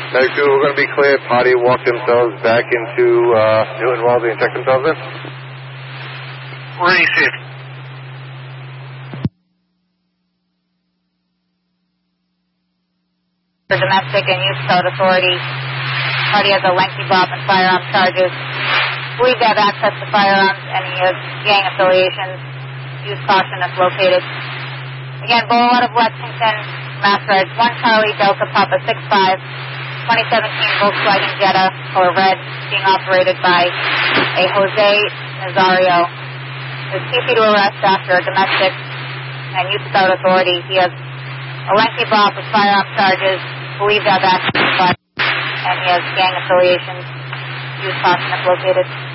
Medic 2, we're going to be clear. Party walk themselves back into Newton Wellesley and check themselves in. Received. The domestic and youth code authority. Party has a lengthy bop and firearm charges. Believed to have access to firearms and he has gang affiliations. Use caution if located. Again, Boulevard of Lexington, Mass Reg 1 Charlie Delta Papa 65, 2017 Volkswagen Jetta, color red, being operated by a Jose Nazario. Is TC to arrest after a domestic and youth code authority. He has a lengthy bop with firearm charges. Believed to have access to firearms and he has gang affiliations. Use caution if located.